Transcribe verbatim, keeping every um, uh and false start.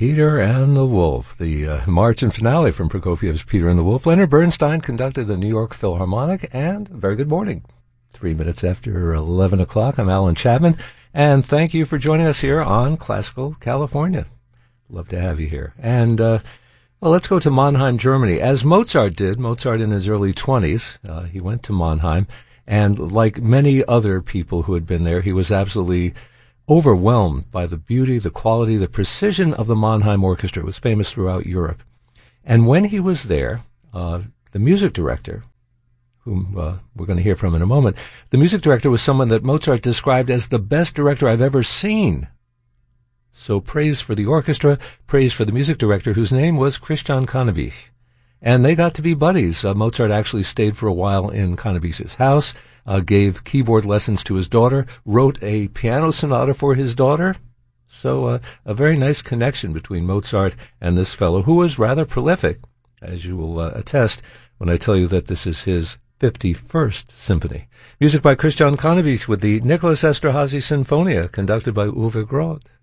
Peter and the Wolf, the uh, march and finale from Prokofiev's Peter and the Wolf. Leonard Bernstein conducted the New York Philharmonic, and very good morning. Three minutes after eleven o'clock, I'm Alan Chapman, and thank you for joining us here on Classical California. Love to have you here. And, uh, well, let's go to Mannheim, Germany. As Mozart did, Mozart in his early twenties, uh, he went to Mannheim, and like many other people who had been there, he was absolutely overwhelmed by the beauty, the quality, the precision of the Mannheim Orchestra. It was famous throughout Europe. And when he was there, uh, the music director, whom uh, we're going to hear from in a moment, the music director was someone that Mozart described as the best director I've ever seen. So praise for the orchestra, praise for the music director, whose name was Christian Cannavich. And they got to be buddies. Uh, Mozart actually stayed for a while in Cannavich's house, uh, gave keyboard lessons to his daughter, wrote a piano sonata for his daughter. So uh, a very nice connection between Mozart and this fellow, who was rather prolific, as you will uh, attest when I tell you that this is his fifty-first symphony. Music by Christian Cannavich with the Nicholas Esterhazy Sinfonia, conducted by Uwe Groth.